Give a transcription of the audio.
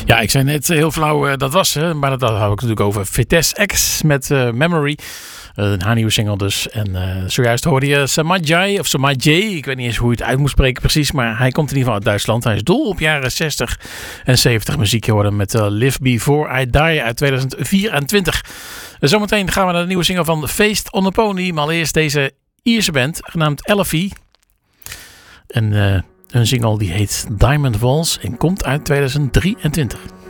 Ja, ik zei net heel flauw dat was ze. Maar dat hou ik natuurlijk over Vitesse X met Memory. Haar nieuwe single dus. En zojuist hoorde je Samajai of Samajai. Ik weet niet eens hoe je het uit moet spreken precies. Maar hij komt in ieder geval uit Duitsland. Hij is dol op jaren 60 en 70 muziek. Je hoorde hem met Live Before I Die uit 2024. Zometeen gaan we naar de nieuwe single van Feest on the Pony. Maar allereerst deze Ierse band genaamd Elfie. En hun single die heet Diamond Walls en komt uit 2023.